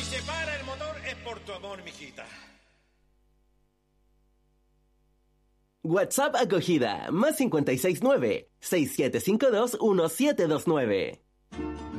se para el motor es por tu amor, mijita. WhatsApp acogida, +569 6752 1729.